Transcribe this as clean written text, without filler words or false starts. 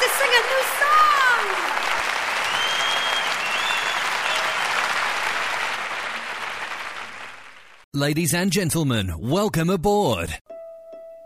to sing a new song. Ladies and gentlemen, welcome aboard.